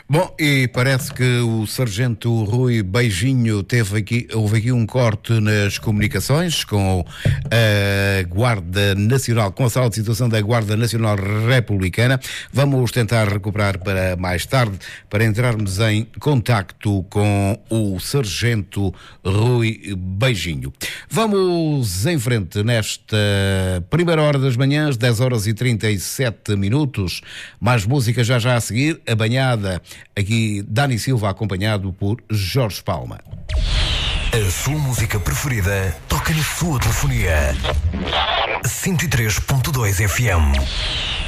Bom, e parece que o Sargento Rui Beijinho houve aqui um corte nas comunicações com a Guarda Nacional, com a Sala de Situação da Guarda Nacional Republicana. Vamos tentar recuperar para mais tarde, para entrarmos em contacto com o Sargento Rui Beijinho. Vamos em frente nesta primeira hora das manhãs, 10h37. Mais música já a seguir, a banhada. Aqui Dani Silva acompanhado por Jorge Palma. A sua música preferida toca na sua telefonia. 103.2 FM.